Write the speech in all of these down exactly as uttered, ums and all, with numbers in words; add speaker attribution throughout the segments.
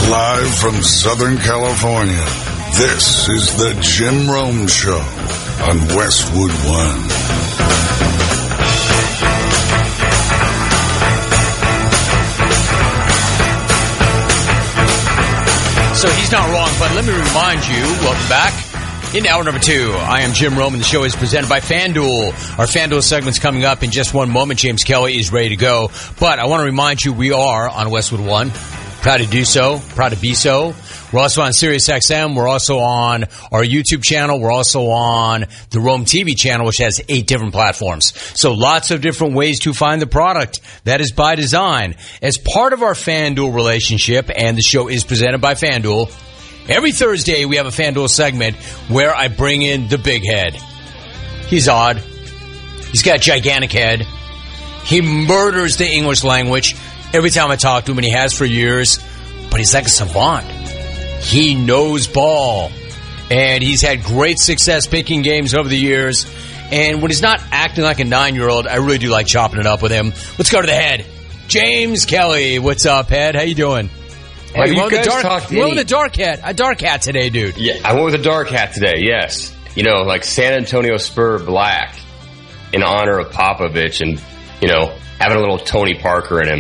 Speaker 1: Live from Southern California, this is the Jim Rome Show on Westwood One.
Speaker 2: So he's not wrong, but let me remind you, welcome back. In hour number two, I am Jim Rome, and the show is presented by FanDuel. Our FanDuel segment's coming up in just one moment. James Kelly is ready to go. But I want to remind you, we are on Westwood One. Proud to do so. Proud to be so. We're also on Sirius X M. We're also on our YouTube channel. We're also on the Rome T V channel, which has eight different platforms. So lots of different ways to find the product. That is by design. As part of our FanDuel relationship, and the show is presented by FanDuel, every Thursday we have a FanDuel segment where I bring in the big head. He's odd. He's got a gigantic head. He murders the English language every time I talk to him, and he has for years. But he's like a savant. He knows ball. And he's had great success picking games over the years. And when he's not acting like a nine-year-old, I really do like chopping it up with him. Let's go to the head. James Kelly. What's up, head? How you doing?
Speaker 3: Well,
Speaker 2: hey,
Speaker 3: you
Speaker 2: you
Speaker 3: guys
Speaker 2: dark,
Speaker 3: talked
Speaker 2: you went with a dark hat. A dark hat today, dude.
Speaker 3: Yeah, I went with a dark hat today, yes. You know, like San Antonio Spur black in honor of Popovich and, you know, having a little Tony Parker in him.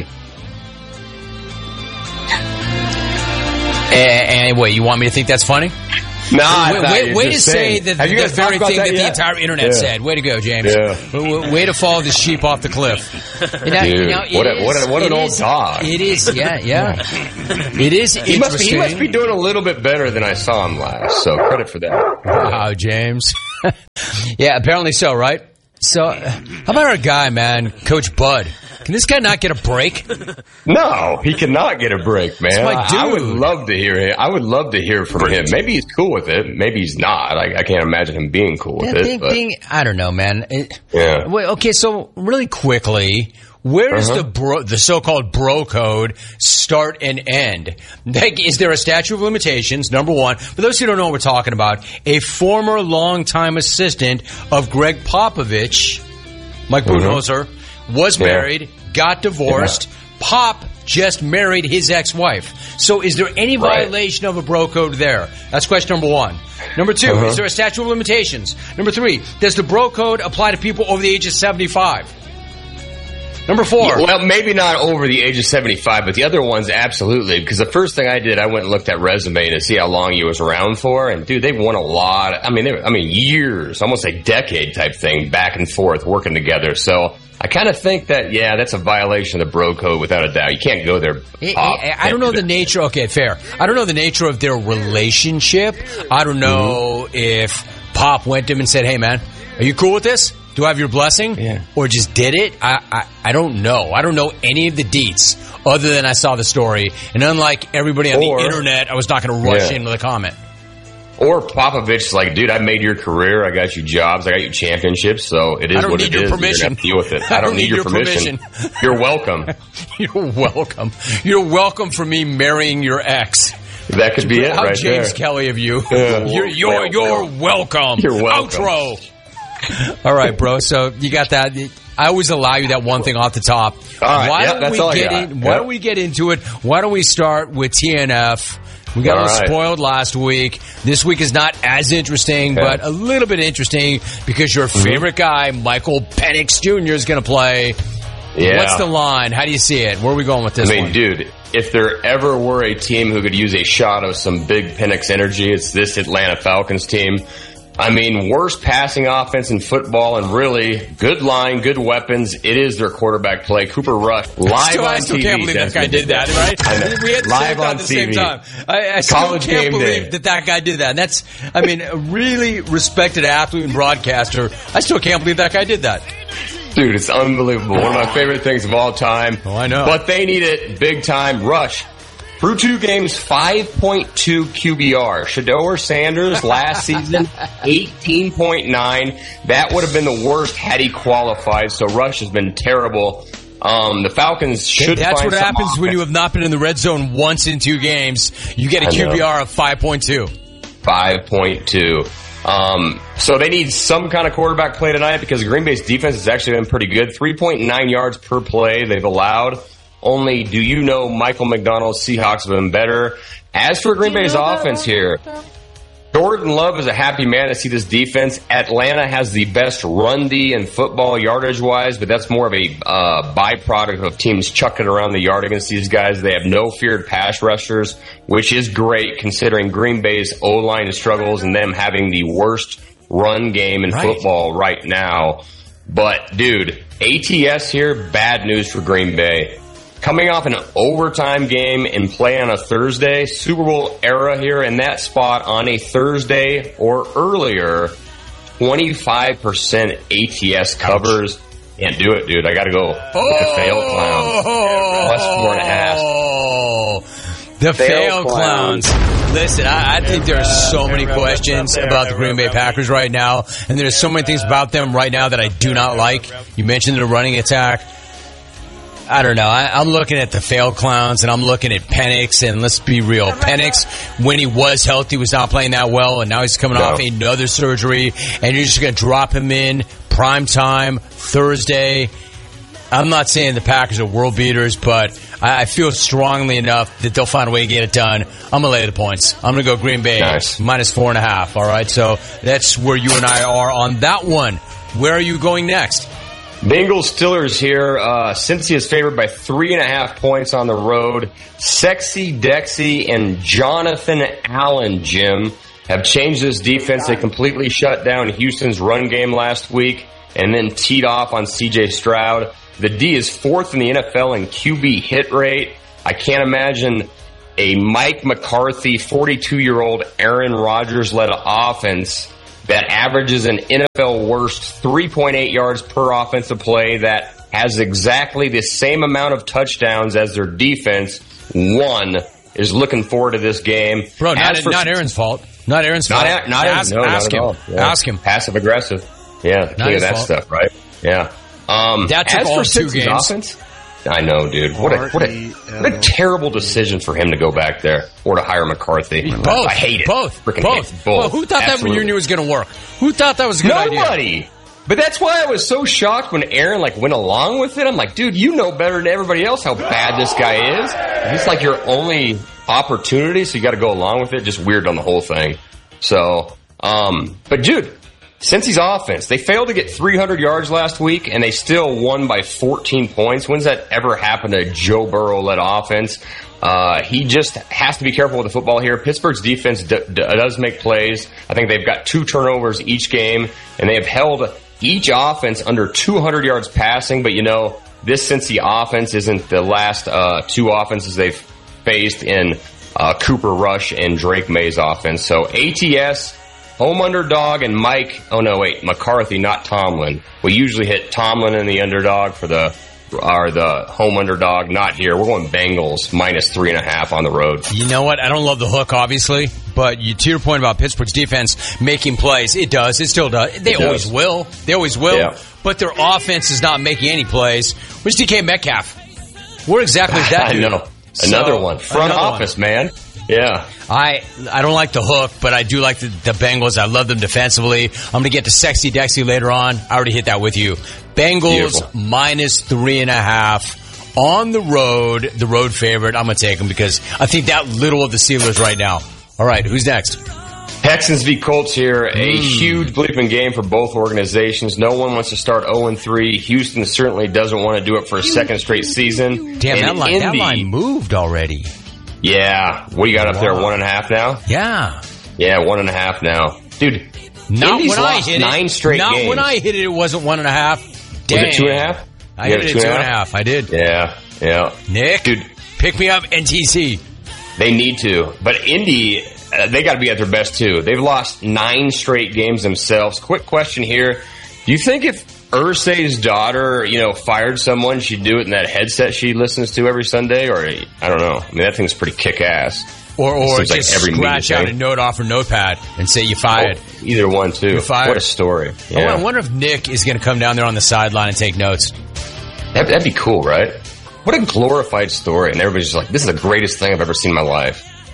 Speaker 2: And, and wait, you want me to think that's funny?
Speaker 3: Nah,
Speaker 2: way, way, way to say that
Speaker 3: Have
Speaker 2: the,
Speaker 3: you guys
Speaker 2: the very thing that,
Speaker 3: that
Speaker 2: the entire internet
Speaker 3: yeah.
Speaker 2: said. Way to go, James.
Speaker 3: Yeah.
Speaker 2: Way to fall the sheep off the cliff.
Speaker 3: You know, Dude, you know, what, a, what, a, what an old
Speaker 2: is,
Speaker 3: dog.
Speaker 2: It is, yeah, yeah. It is
Speaker 3: he
Speaker 2: interesting.
Speaker 3: Must be, he must be doing a little bit better than I saw him last, so credit for that.
Speaker 2: Wow, James. Yeah, apparently so, right? So, how about our guy, man, Coach Bud? Can this guy not get a break?
Speaker 3: No, he cannot get a break, man.
Speaker 2: That's my dude.
Speaker 3: I would love to hear him. I would love to hear from him. Maybe he's cool with it. Maybe he's not. I, I can't imagine him being cool with
Speaker 2: yeah,
Speaker 3: it.
Speaker 2: Being,
Speaker 3: but.
Speaker 2: being, I don't know, man. It,
Speaker 3: yeah.
Speaker 2: Wait, okay, so really quickly, where does
Speaker 3: uh-huh.
Speaker 2: the bro, the so-called bro code start and end? Like, is there a statute of limitations, number one? For those who don't know what we're talking about, a former longtime assistant of Greg Popovich, Mike Budenholzer, mm-hmm. was married, yeah. got divorced. Yeah. Pop just married his ex-wife. So is there any
Speaker 3: right.
Speaker 2: violation of a bro code there? That's question number one. Number two, uh-huh. is there a statute of limitations? Number three, does the bro code apply to people over the age of seventy-five? Number four.
Speaker 3: Yeah, well, maybe not over the age of seventy-five, but the other ones, absolutely. Because the first thing I did, I went and looked at resume to see how long he was around for. And, dude, they've won a lot. I mean, they, I mean, years, almost a decade type thing, back and forth, working together. So I kind of think that, yeah, that's a violation of the bro code without a doubt. You can't go there. Pop.
Speaker 2: I, I don't know the nature. Okay, fair. I don't know the nature of their relationship. I don't know mm-hmm. if Pop went to him and said, hey, man, are you cool with this? Do I have your blessing?
Speaker 3: Yeah.
Speaker 2: Or just did it? I, I I don't know. I don't know any of the deets other than I saw the story. And unlike everybody on
Speaker 3: or,
Speaker 2: the internet, I was not going to rush
Speaker 3: yeah.
Speaker 2: into the comment.
Speaker 3: Or Popovich's like, dude, I made your career. I got you jobs. I got you championships. So it is what it is.
Speaker 2: You're going to have
Speaker 3: to deal with it. I don't,
Speaker 2: I don't
Speaker 3: need,
Speaker 2: need
Speaker 3: your,
Speaker 2: your
Speaker 3: permission.
Speaker 2: permission.
Speaker 3: You're welcome.
Speaker 2: You're welcome. You're welcome for me marrying your ex.
Speaker 3: That could be it
Speaker 2: How
Speaker 3: right
Speaker 2: James
Speaker 3: there.
Speaker 2: Kelly of you.
Speaker 3: Yeah.
Speaker 2: You're, you're,
Speaker 3: well,
Speaker 2: you're
Speaker 3: well.
Speaker 2: welcome.
Speaker 3: You're welcome.
Speaker 2: Outro. All right, bro. So you got that. I always allow you that one thing off the top.
Speaker 3: All right,
Speaker 2: why
Speaker 3: yeah,
Speaker 2: don't
Speaker 3: that's
Speaker 2: we
Speaker 3: all
Speaker 2: get
Speaker 3: I got.
Speaker 2: in, Why
Speaker 3: Yep.
Speaker 2: don't we get into it? Why don't we start with T N F? We got
Speaker 3: all
Speaker 2: a little
Speaker 3: right.
Speaker 2: spoiled last week. This week is not as interesting,
Speaker 3: yeah.
Speaker 2: but a little bit interesting because your
Speaker 3: mm-hmm.
Speaker 2: favorite guy, Michael Penix Junior, is going to play.
Speaker 3: Yeah.
Speaker 2: What's the line? How do you see it? Where are we going with this
Speaker 3: I mean,
Speaker 2: one?
Speaker 3: dude, if there ever were a team who could use a shot of some big Penix energy, it's this Atlanta Falcons team. I mean, worst passing offense in football and really good line, good weapons. It is their quarterback play. Cooper Rush, live
Speaker 2: still,
Speaker 3: on
Speaker 2: I still
Speaker 3: T V.
Speaker 2: can't believe that guy did that, right?
Speaker 3: I know.
Speaker 2: We had the
Speaker 3: live
Speaker 2: same time
Speaker 3: on
Speaker 2: at the
Speaker 3: T V.
Speaker 2: same time. I, I still
Speaker 3: College
Speaker 2: can't
Speaker 3: game
Speaker 2: believe
Speaker 3: day.
Speaker 2: that that guy did that. And that's, I mean, a really respected athlete and broadcaster. I still can't believe that guy did that.
Speaker 3: Dude, it's unbelievable. One of my favorite things of all time.
Speaker 2: Oh, I know.
Speaker 3: But they need it big time. Rush. Through two games, five point two Q B R. Shedeur Sanders last season, eighteen point nine. That would have been the worst had he qualified. So Rush has been terrible. Um, the Falcons should
Speaker 2: That's
Speaker 3: find
Speaker 2: what
Speaker 3: some
Speaker 2: happens
Speaker 3: offense.
Speaker 2: when you have not been in the red zone once in two games. You get a Q B R of five point two.
Speaker 3: five point two. Um, so they need some kind of quarterback play tonight because Green Bay's defense has actually been pretty good. three point nine yards per play they've allowed. only do you know Michael McDonald's Seahawks have been better. As for Green Bay's offense here, Jordan Love is a happy man to see this defense. Atlanta has the best run D in football yardage-wise, but that's more of a uh, byproduct of teams chucking around the yard against these guys. They have no feared pass rushers, which is great considering Green Bay's O-line struggles and them having the worst run game in right. football right now. But, dude, A T S here, bad news for Green Bay. Coming off an overtime game and play on a Thursday, Super Bowl era here in that spot on a Thursday or earlier, twenty-five percent A T S covers. Can't do it, dude. I got to go with
Speaker 2: oh,
Speaker 3: the fail clowns. Plus four and a half.
Speaker 2: The fail, fail clowns. clowns. Listen, I, I think there are so many questions about the Green Bay Packers right now, and there's so many things about them right now that I do not like. You mentioned the running attack. I don't know. I, I'm looking at the fail clowns, and I'm looking at Penix, and let's be real. Penix, when he was healthy, was not playing that well, and now he's coming no. off another surgery, and you're just going to drop him in prime time, Thursday. I'm not saying the Packers are world beaters, but I, I feel strongly enough that they'll find a way to get it done. I'm going to lay the points. I'm going to go Green Bay nice. minus four and a half, all right? So that's where you and I are on that one. Where are you going next?
Speaker 3: Bengals Steelers here. Uh, Cincy is favored by three and a half points on the road. Sexy Dexy and Jonathan Allen, Jim, have changed this defense. They completely shut down Houston's run game last week and then teed off on C J Stroud. The D is fourth in the N F L in Q B hit rate. I can't imagine a Mike McCarthy, forty-two-year-old Aaron Rodgers-led offense that averages an N F L worst three point eight yards per offensive play, that has exactly the same amount of touchdowns as their defense. One is looking forward to this game.
Speaker 2: Bro, not, for, not Aaron's fault. Not Aaron's
Speaker 3: not,
Speaker 2: fault.
Speaker 3: Not
Speaker 2: ask,
Speaker 3: no,
Speaker 2: ask
Speaker 3: not
Speaker 2: him.
Speaker 3: at all. Yeah.
Speaker 2: Ask him.
Speaker 3: Passive aggressive. Yeah, the king of that fault. stuff, right? Yeah. Um,
Speaker 2: that took
Speaker 3: as
Speaker 2: all
Speaker 3: for
Speaker 2: two games.
Speaker 3: Offense, I know, dude. What a what a what a terrible decision for him to go back there or to hire McCarthy.
Speaker 2: Both.
Speaker 3: I hate it.
Speaker 2: Both.
Speaker 3: Freaking
Speaker 2: Both.
Speaker 3: hate both.
Speaker 2: Well, who thought Absolutely. that reunion was going to work? Who thought that was a good
Speaker 3: Nobody.
Speaker 2: idea?
Speaker 3: Nobody. But that's why I was so shocked when Aaron like went along with it. I'm like, dude, you know better than everybody else how bad this guy is. It's like your only opportunity, so you got to go along with it. Just weird on the whole thing. So, um, but dude. Cincy's offense, they failed to get three hundred yards last week, and they still won by fourteen points. When's that ever happened to a Joe Burrow-led offense? Uh, he just has to be careful with the football here. Pittsburgh's defense d- d- does make plays. I think they've got two turnovers each game, and they have held each offense under two hundred yards passing. But, you know, this Cincy offense isn't the last uh, two offenses they've faced in uh, Cooper Rush and Drake May's offense. So A T S, home underdog, and Mike, oh no, wait, McCarthy, not Tomlin. We usually hit Tomlin in the underdog for the, or the home underdog, not here. We're going Bengals, minus three and a half on the road.
Speaker 2: You know what? I don't love the hook, obviously, but you, to your point about Pittsburgh's defense making plays, it does. It still does. They it always does. will. They always will. Yeah. But their offense is not making any plays. Where's D K Metcalf? Where exactly is that dude?
Speaker 3: I know. Another so, one. Front another office, one. man. Yeah. I
Speaker 2: I don't like the hook, but I do like the, the Bengals. I love them defensively. I'm going to get to Sexy Dexy later on. I already hit that with you. Bengals Beautiful. minus three and a half on the road, the road favorite. I'm going to take them because I think that little of the Steelers right now. All right, who's next?
Speaker 3: Texans v. Colts here. A mm. huge bleeping game for both organizations. No one wants to start oh and three. Houston certainly doesn't want to do it for a second straight season.
Speaker 2: Damn, that line, that line moved already.
Speaker 3: Yeah. What do you got up wow. there, one and a half now?
Speaker 2: Yeah.
Speaker 3: Yeah, one and a half now. Dude,
Speaker 2: not
Speaker 3: Indy's
Speaker 2: when
Speaker 3: lost
Speaker 2: I hit
Speaker 3: nine
Speaker 2: it.
Speaker 3: straight
Speaker 2: not
Speaker 3: games.
Speaker 2: Not when I hit it, it wasn't one and a half. Dang.
Speaker 3: Was it two and a half?
Speaker 2: I hit it at two and a half. I did.
Speaker 3: Yeah, yeah.
Speaker 2: Nick,
Speaker 3: dude,
Speaker 2: pick me up, N T C.
Speaker 3: They need to. But Indy, uh, they got to be at their best, too. They've lost nine straight games themselves. Quick question here. Do you think if Irsay's daughter, you know, fired someone, she'd do it in that headset she listens to every Sunday? Or, I don't know. I mean, that thing's pretty kick-ass.
Speaker 2: Or, or just like every scratch out a note off her notepad and say you fired.
Speaker 3: Oh, either one, too.
Speaker 2: You're fired.
Speaker 3: What a story. Yeah.
Speaker 2: I wonder if Nick is going to come down there on the sideline and take notes.
Speaker 3: That'd, that'd be cool, right? What a glorified story. And everybody's just like, this is the greatest thing I've ever seen in my life.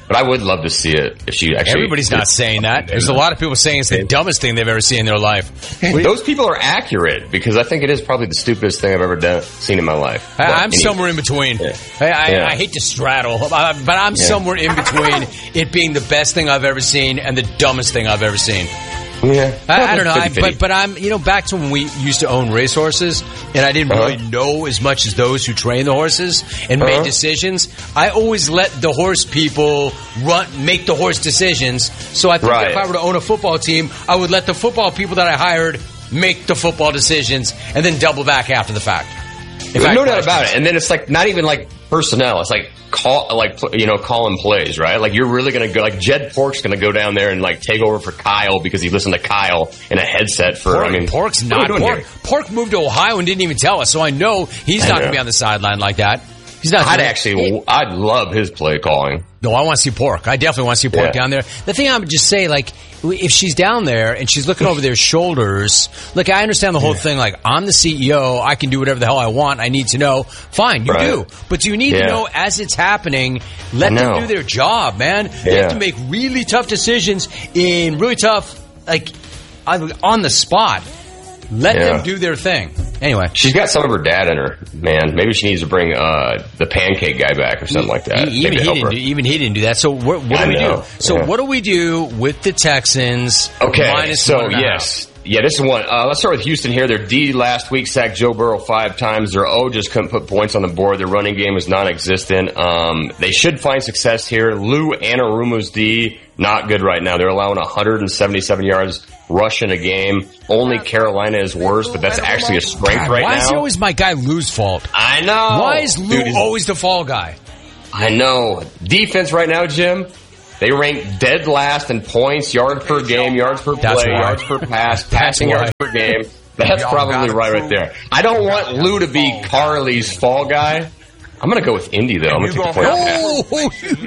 Speaker 3: But I would love to see it if she actually...
Speaker 2: Everybody's not saying that. There's a lot of people saying it's the dumbest thing they've ever seen in their life.
Speaker 3: Those people are accurate, because I think it is probably the stupidest thing I've ever done, seen in my life.
Speaker 2: I, I'm
Speaker 3: anyway.
Speaker 2: somewhere in between.
Speaker 3: Yeah.
Speaker 2: I, I,
Speaker 3: Yeah.
Speaker 2: I hate to straddle, but I'm
Speaker 3: Yeah.
Speaker 2: somewhere in between it being the best thing I've ever seen and the dumbest thing I've ever seen.
Speaker 3: Yeah,
Speaker 2: I, I don't know, I,
Speaker 3: fifty fifty.
Speaker 2: but but I'm you know back to when we used to own racehorses, and I didn't
Speaker 3: Uh-huh.
Speaker 2: really know as much as those who train the horses and
Speaker 3: Uh-huh.
Speaker 2: made decisions. I always let the horse people run, make the horse decisions. So I think
Speaker 3: Right.
Speaker 2: if I were to own a football team, I would let the football people that I hired make the football decisions, and then double back after the fact. If I had
Speaker 3: no doubt
Speaker 2: questions.
Speaker 3: about it. And then it's like not even like personnel. It's like call, like you know, calling plays, right? Like you're really going to go. Like Jed Pork's going to go down there and like take over for Kyle because he listened to Kyle in a headset for.
Speaker 2: Pork,
Speaker 3: I mean,
Speaker 2: Pork's
Speaker 3: what are
Speaker 2: not
Speaker 3: we doing
Speaker 2: Pork.
Speaker 3: here?
Speaker 2: Pork moved to Ohio and didn't even tell us, so I know he's
Speaker 3: I
Speaker 2: not going
Speaker 3: know.
Speaker 2: to be on the sideline like that. He's not.
Speaker 3: I'd
Speaker 2: doing-
Speaker 3: actually, I'd love his play calling.
Speaker 2: No, I want to see Pork. I definitely want to see Pork
Speaker 3: Yeah.
Speaker 2: down there. The thing I would just say, like, if she's down there and she's looking over their shoulders, look, I understand the whole thing. Like, I'm the C E O. I can do whatever the hell I want. I need to know. Fine, you
Speaker 3: Right.
Speaker 2: do. But do you need
Speaker 3: Yeah.
Speaker 2: to know as it's happening? Let
Speaker 3: I
Speaker 2: them
Speaker 3: know.
Speaker 2: do their job, man. They
Speaker 3: Yeah.
Speaker 2: have to make really tough decisions in really tough, like, on on the spot. Let
Speaker 3: Yeah.
Speaker 2: them do their thing. Anyway.
Speaker 3: She's got some of her dad in her, man. Maybe she needs to bring uh, the pancake guy back or something like that.
Speaker 2: E- Even
Speaker 3: Maybe
Speaker 2: he
Speaker 3: help
Speaker 2: didn't.
Speaker 3: her.
Speaker 2: Do, even he didn't do that. So what, what
Speaker 3: I
Speaker 2: do we
Speaker 3: know.
Speaker 2: do? So
Speaker 3: Yeah.
Speaker 2: what do we do with the Texans?
Speaker 3: Okay,
Speaker 2: minus
Speaker 3: so
Speaker 2: one and a half?
Speaker 3: yes. Yeah, this is one. Uh, let's start with Houston here. Their D last week sacked Joe Burrow five times. Their O just couldn't put points on the board. Their running game is non-existent. Um, they should find success here. Lou Anarumo's D, not good right now. They're allowing one hundred seventy-seven yards rushing a game. Only Carolina is worse, but that's actually a strength
Speaker 2: God,
Speaker 3: right
Speaker 2: why
Speaker 3: now.
Speaker 2: is he always my guy Lou's fault?
Speaker 3: I know.
Speaker 2: Why is Lou
Speaker 3: Dude, he's-
Speaker 2: always the fall guy?
Speaker 3: I know. Defense right now, Jim, they rank dead last in points, yards per game, yards per
Speaker 2: That's
Speaker 3: play,
Speaker 2: why.
Speaker 3: yards per pass, passing
Speaker 2: why.
Speaker 3: yards per game. That's probably right right there. I don't want Lou to be Carly's fall guy. I'm going to go with Indy, though. I'm going to take the point.
Speaker 2: Oh,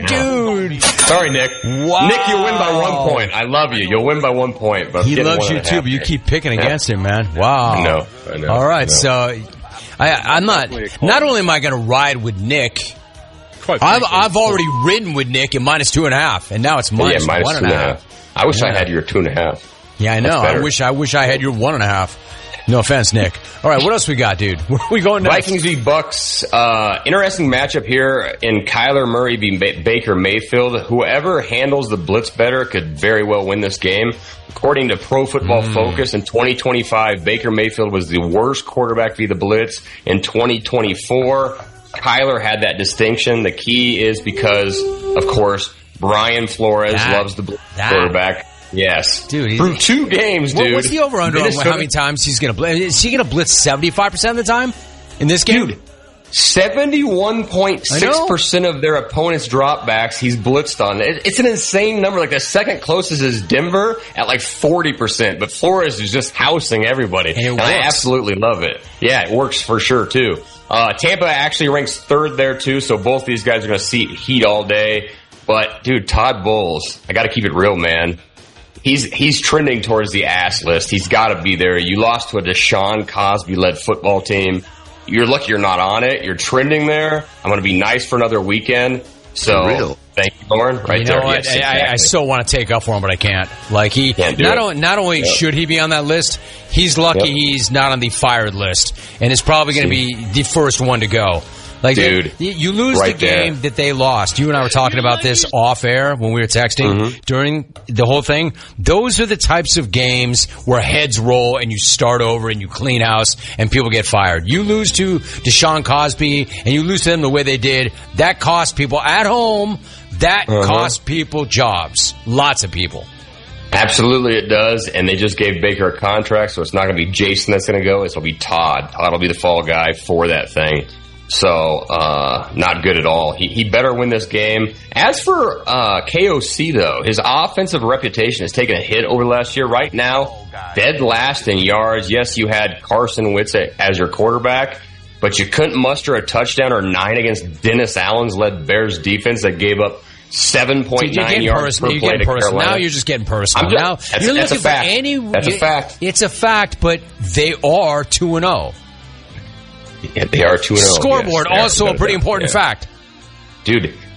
Speaker 2: dude.
Speaker 3: Sorry, Nick.
Speaker 2: Wow.
Speaker 3: Nick, you'll win by one point. I love you. You'll win by one point. But I'm
Speaker 2: He
Speaker 3: getting
Speaker 2: loves
Speaker 3: one
Speaker 2: you
Speaker 3: and a
Speaker 2: too,
Speaker 3: half
Speaker 2: but you
Speaker 3: here.
Speaker 2: keep picking
Speaker 3: Yeah.
Speaker 2: against him, man. Wow.
Speaker 3: I know. I know.
Speaker 2: All right,
Speaker 3: I know.
Speaker 2: so I, I'm not. Not only am I going to ride with Nick, I've, I've already ridden with Nick at minus two and a half, and now it's minus,
Speaker 3: yeah, minus
Speaker 2: one
Speaker 3: two
Speaker 2: and
Speaker 3: and a half. I wish I
Speaker 2: Yeah.
Speaker 3: had your two and a half.
Speaker 2: Yeah, I know.
Speaker 3: That's
Speaker 2: I
Speaker 3: better.
Speaker 2: wish I wish I had your one and a half. No offense, Nick. All right, what else we got, dude? Where are we going next?
Speaker 3: Vikings v. Bucks. Uh, interesting matchup here in Kyler Murray v. Ba- Baker Mayfield. Whoever handles the blitz better could very well win this game. According to Pro Football
Speaker 2: Mm.
Speaker 3: Focus, in twenty twenty-five, Baker Mayfield was the worst quarterback via the blitz. In twenty twenty-four, Kyler had that distinction. The key is because, of course, Brian Flores
Speaker 2: That-
Speaker 3: loves the blitz
Speaker 2: that.
Speaker 3: quarterback. Yes.
Speaker 2: Dude, he-
Speaker 3: Through two games,
Speaker 2: What-
Speaker 3: dude.
Speaker 2: what's the over under on
Speaker 3: Minnesota-
Speaker 2: how many times he's going to blitz? Is he going to blitz seventy-five percent of the time in this game?
Speaker 3: Dude, seventy-one point six percent of their opponents' dropbacks he's blitzed on. It, it's an insane number. Like the second closest is Denver at like forty percent, but Flores is just housing everybody.
Speaker 2: And it
Speaker 3: And I
Speaker 2: works.
Speaker 3: absolutely love it. Yeah, it works for sure too. Uh, Tampa actually ranks third there too, so both these guys are going to see heat all day. But dude, Todd Bowles, I got to keep it real, man. He's he's trending towards the ass list. He's got to be there. You lost to a Deshaun Cosby-led football team. You're lucky you're not on it. You're trending there. I'm going to be nice for another weekend. So,
Speaker 1: For real.
Speaker 3: thank you, Lauren. Right
Speaker 2: You know
Speaker 3: there.
Speaker 2: what?
Speaker 3: Yes,
Speaker 2: I, I, I
Speaker 3: exactly.
Speaker 2: so want to take up for him, but I can't. Like he,
Speaker 3: Can't do
Speaker 2: not
Speaker 3: it.
Speaker 2: only not only
Speaker 3: Yep.
Speaker 2: should he be on that list, he's lucky
Speaker 3: Yep.
Speaker 2: he's not on the fired list, and is probably going to be the first one to go. Like,
Speaker 3: Dude,
Speaker 2: you, you lose
Speaker 3: right
Speaker 2: the game
Speaker 3: there.
Speaker 2: that they lost. You and I were talking about this off air when we were texting
Speaker 3: Mm-hmm.
Speaker 2: during the whole thing. Those are the types of games where heads roll and you start over and you clean house and people get fired. You lose to Deshaun Cosby and you lose to them the way they did. That cost people at home. That
Speaker 3: Uh-huh.
Speaker 2: cost people jobs. Lots of people.
Speaker 3: Absolutely it does, and they just gave Baker a contract, so it's not going to be Jason that's going to go. It's going to be Todd. Todd will be the fall guy for that thing. So, uh, not good at all. He, he better win this game. As for uh, K O C, though, his offensive reputation has taken a hit over the last year. Right now, dead last in yards. Yes, you had Carson Wentz as your quarterback, but you couldn't muster a touchdown or nine against Dennis Allen's led Bears defense that gave up seven point
Speaker 2: You're
Speaker 3: nine
Speaker 2: getting
Speaker 3: yards
Speaker 2: personal.
Speaker 3: per
Speaker 2: You're
Speaker 3: play
Speaker 2: getting
Speaker 3: to
Speaker 2: personal.
Speaker 3: Carolina.
Speaker 2: Now you're just getting personal.
Speaker 3: I'm just-
Speaker 2: now
Speaker 3: that's-
Speaker 2: you're
Speaker 3: that's a
Speaker 2: looking for
Speaker 3: fact.
Speaker 2: any.
Speaker 3: That's a fact.
Speaker 2: It's a fact, but they are two and zero.
Speaker 3: Yeah, they are two and zero.
Speaker 2: Scoreboard,
Speaker 3: yes, they are.
Speaker 2: also a pretty important
Speaker 3: Yeah.
Speaker 2: fact.
Speaker 3: Dude, I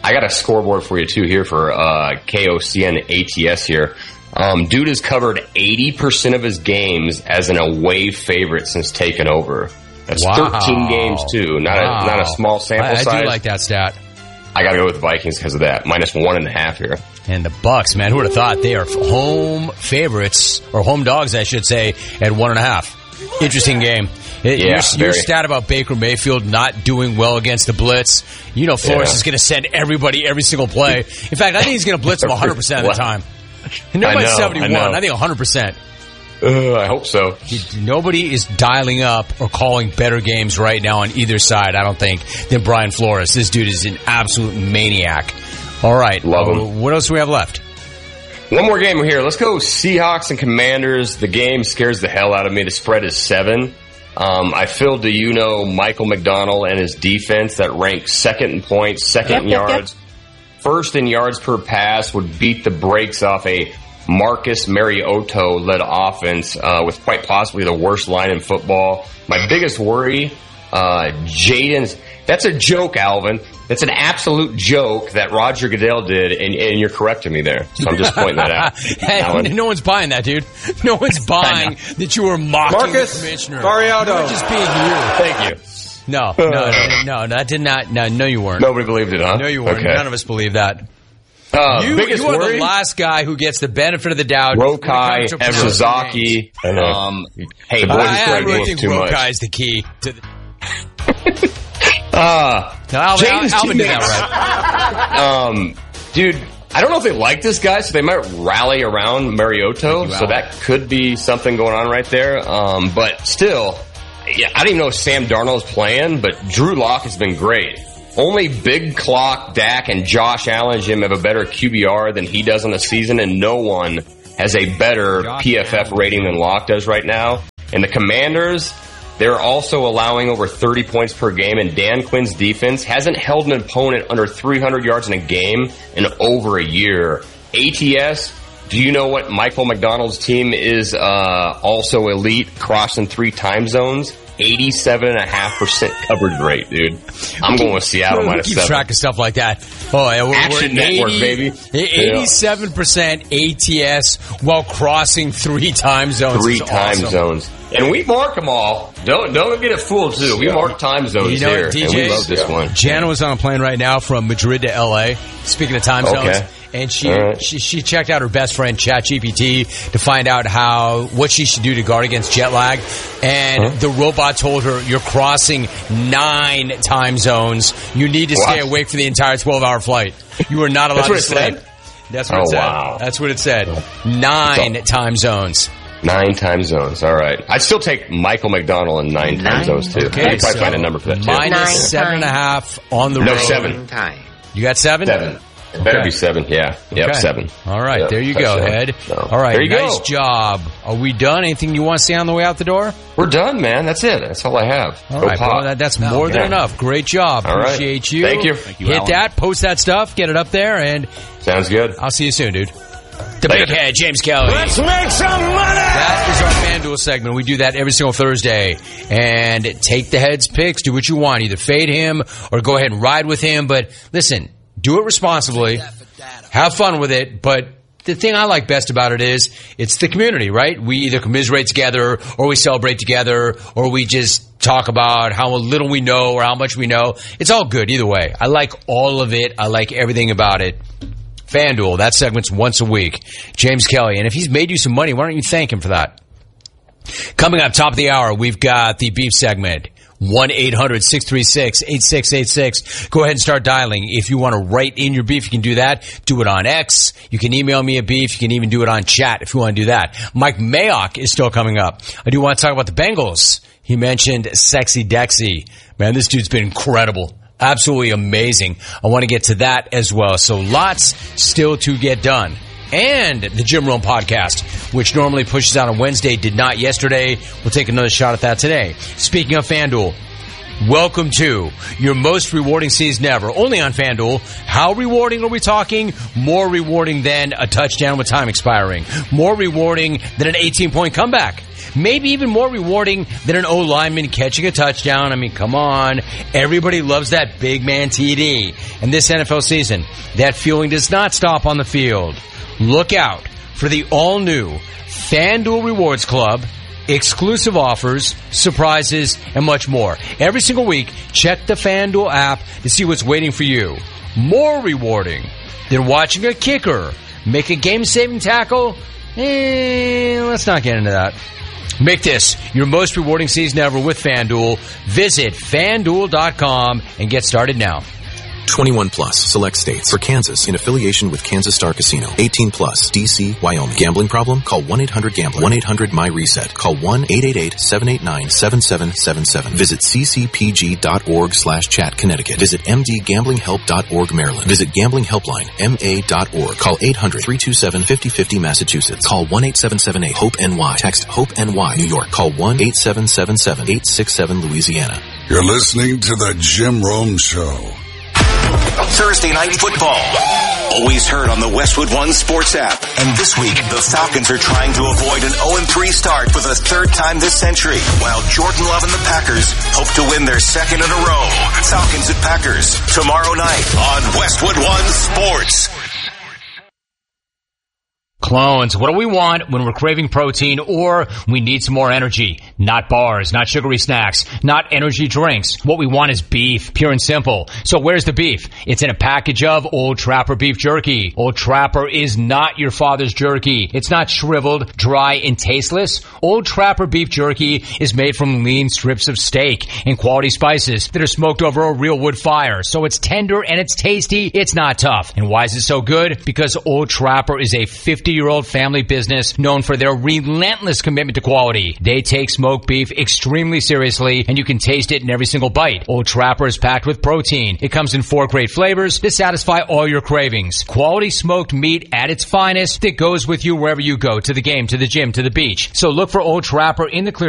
Speaker 3: I got a scoreboard for you too here for uh, K O C N A T S here. Um, dude has covered eighty percent of his games as an away favorite since taking over. That's
Speaker 2: wow.
Speaker 3: thirteen games too. Not
Speaker 2: wow.
Speaker 3: a not a small sample
Speaker 2: I, I
Speaker 3: size.
Speaker 2: I do like that stat.
Speaker 3: I got to go with the Vikings because of that. Minus one and a half here.
Speaker 2: And the Bucks, man, who would have thought they are home favorites, or home dogs, I should say, at one and a half. Interesting game. It,
Speaker 3: yeah,
Speaker 2: your, your stat about Baker Mayfield not doing well against the blitz, you know Flores yeah. is going to send everybody every single play. In fact, I think he's going to blitz them one hundred percent of the time. Nobody's seventy-one. I, I think one hundred percent.
Speaker 3: Uh, I hope so.
Speaker 2: He, nobody is dialing up or calling better games right now on either side, I don't think, than Brian Flores. This dude is an absolute maniac. All right.
Speaker 3: Love him.
Speaker 2: Uh, what else do we have left?
Speaker 3: One more game here. Let's go Seahawks and Commanders. The game scares the hell out of me. The spread is seven. Um, I feel, do you know Michael McDonald and his defense that ranks second in points, second yep, in yep, yards, yep. first in yards per pass, would beat the brakes off a Marcus Mariota-led offense uh, with quite possibly the worst line in football. My biggest worry, uh, Jaden's... That's a joke, Alvin. That's an absolute joke that Roger Goodell did, and, and you're correcting me there. So I'm just pointing that out.
Speaker 2: Hey, no one's buying that, dude. No one's buying that you were mocking
Speaker 4: Marcus
Speaker 2: the commissioner.
Speaker 4: Mariota.
Speaker 2: You were just being you.
Speaker 3: Thank you.
Speaker 2: No, no, no, no, that did not. No, no, you weren't.
Speaker 3: Nobody believed it, huh?
Speaker 2: No, you weren't.
Speaker 3: Okay.
Speaker 2: None of us believe that.
Speaker 3: Uh,
Speaker 2: you,
Speaker 3: biggest
Speaker 2: you are
Speaker 3: worry?
Speaker 2: the last guy who gets the benefit of the doubt.
Speaker 3: Rokai, Evzaki. Um, hey, boys,
Speaker 2: I, I really think
Speaker 3: too
Speaker 2: Rokai
Speaker 3: much.
Speaker 2: is the key to the...
Speaker 3: uh,
Speaker 2: no, Alvin, Alvin, Alvin did that right.
Speaker 3: um, dude, I don't know if they like this guy, so they might rally around Mariota, so that could be something going on right there. Um, but still, yeah, I don't even know if Sam Darnold's playing, but Drew Lock has been great. Only Big Clock, Dak, and Josh Allen, Jim, have a better Q B R than he does in the season, and no one has a better Josh P F F Allen. rating than Locke does right now. And the Commanders, they're also allowing over thirty points per game, and Dan Quinn's defense hasn't held an opponent under three hundred yards in a game in over a year. A T S, do you know what Michael McDonald's team is uh, also elite, crossing three time zones? eighty-seven point five percent coverage rate, dude. I'm going with Seattle minus
Speaker 2: keep
Speaker 3: seven.
Speaker 2: track of stuff like that. Oh, yeah, we're,
Speaker 3: Action
Speaker 2: we're
Speaker 3: Network,
Speaker 2: eighty,
Speaker 3: baby.
Speaker 2: eighty-seven percent A T S while crossing three time zones.
Speaker 3: Three time
Speaker 2: awesome.
Speaker 3: zones. And we mark them all. Don't don't get it fooled, too. We mark time zones
Speaker 2: you know
Speaker 3: here.
Speaker 2: what, D J,
Speaker 3: and we love this one.
Speaker 2: Jana was on a plane right now from Madrid to L A, speaking of time zones.
Speaker 3: Okay.
Speaker 2: And she,
Speaker 3: right.
Speaker 2: she she checked out her best friend ChatGPT to find out how what she should do to guard against jet lag. And huh? the robot told her, you're crossing nine time zones. You need to
Speaker 3: what?
Speaker 2: stay awake for the entire twelve-hour flight. You are not allowed to sleep.
Speaker 3: Said?
Speaker 2: That's what
Speaker 3: oh,
Speaker 2: it said.
Speaker 3: Wow.
Speaker 2: That's what it said. Nine so, time zones.
Speaker 3: Nine time zones. All right. I'd still take Michael McDonald in nine, nine. time zones, too.
Speaker 2: Okay,
Speaker 3: you could probably
Speaker 2: so
Speaker 3: find a number for that, too.
Speaker 2: Minus
Speaker 5: nine
Speaker 2: seven and a half on the
Speaker 3: no,
Speaker 2: road.
Speaker 3: No, seven.
Speaker 5: Time.
Speaker 2: You got seven?
Speaker 3: Seven. It better okay. be seven, yeah. Yep,
Speaker 2: okay.
Speaker 3: seven.
Speaker 2: All right,
Speaker 3: yep.
Speaker 2: there you go,
Speaker 3: Touchdown.
Speaker 2: Head.
Speaker 3: So,
Speaker 2: All right,
Speaker 3: there you
Speaker 2: nice
Speaker 3: go.
Speaker 2: job. Are we done? Anything you want to say on the way out the door?
Speaker 3: We're done, man. That's it. That's all I have.
Speaker 2: All
Speaker 3: go
Speaker 2: right,
Speaker 3: pop.
Speaker 2: well, that, that's more
Speaker 3: yeah.
Speaker 2: than enough. Great job.
Speaker 3: All right.
Speaker 2: Appreciate you.
Speaker 3: Thank you.
Speaker 2: Thank you Hit Alan. that, post that stuff, get it up there, and
Speaker 3: sounds good.
Speaker 2: I'll see you soon, dude. The
Speaker 3: Later.
Speaker 2: Big Head, James Kelly.
Speaker 4: Let's make some money!
Speaker 2: That is our FanDuel segment. We do that every single Thursday. And take the Head's picks. Do what you want. Either fade him or go ahead and ride with him. But listen, do it responsibly. Have fun with it. But the thing I like best about it is it's the community, right? We either commiserate together or we celebrate together or we just talk about how little we know or how much we know. It's all good either way. I like all of it. I like everything about it. FanDuel, that segment's once a week. James Kelly. And if he's made you some money, why don't you thank him for that? Coming up top of the hour, we've got the beef segment. one eight hundred six three six eight six eight six. Go ahead and start dialing. If you want to write in your beef, you can do that. Do it on X. You can email me a beef. You can even do it on chat if you want to do that. Mike Mayock is still coming up. I do want to talk about the Bengals. He mentioned Sexy Dexy. Man, this dude's been incredible. Absolutely amazing. I want to get to that as well. So lots still to get done. And the Jim Rome podcast, which normally pushes out on Wednesday, did not yesterday. We'll take another shot at that today. Speaking of FanDuel, Welcome to your most rewarding season ever, only on FanDuel. How rewarding are we talking? More rewarding than a touchdown with time expiring. More rewarding than an eighteen-point comeback. Maybe even more rewarding than an O-lineman catching a touchdown. I mean, come on. Everybody loves that big man T D. And this N F L season, that feeling does not stop on the field. Look out for the all-new FanDuel Rewards Club. Exclusive offers, surprises, and much more. Every single week, check the FanDuel app to see what's waiting for you. More rewarding than watching a kicker make a game-saving tackle? Eh, let's not get into that. Make this your most rewarding season ever with FanDuel. Visit FanDuel dot com and get started now.
Speaker 4: twenty-one plus, select states. For Kansas, in affiliation with Kansas Star Casino. eighteen plus, D C, Wyoming. Gambling problem? Call one eight hundred gambler. one eight hundred my reset. Call one eight eight eight seven eight nine seven seven seven seven. Visit ccpg.org slash chat, Connecticut. Visit mdgamblinghelp.org, Maryland. Visit Gambling Helpline, M A dot org. Call eight hundred three two seven five oh five oh, Massachusetts. Call one eight seven seven eight hope N Y. Text HOPE-NY, New York. Call one eight seven seven seven eight six seven, Louisiana.
Speaker 1: You're listening to The Jim Rome Show.
Speaker 5: Thursday Night Football. Always heard on the Westwood One Sports app. And this week, the Falcons are trying to avoid an oh and three start for the third time this century, while Jordan Love and the Packers hope to win their second in a row. Falcons and Packers, tomorrow night on Westwood One Sports.
Speaker 2: Clones, what do we want when we're craving protein or we need some more energy? Not bars, not sugary snacks, not energy drinks. What we want is beef, pure and simple. So where's the beef? It's in a package of Old Trapper beef jerky. Old Trapper is not your father's jerky. It's not shriveled, dry, and tasteless. Old Trapper beef jerky is made from lean strips of steak and quality spices that are smoked over a real wood fire. So it's tender and it's tasty. It's not tough. And why is it so good? Because Old Trapper is a fifty-year-old family business known for their relentless commitment to quality. They take smoked beef extremely seriously, and you can taste it in every single bite. Old Trapper is packed with protein. It comes in four great flavors to satisfy all your cravings. Quality smoked meat at its finest that goes with you wherever you go, to the game, to the gym, to the beach. So look for Old Trapper in the clear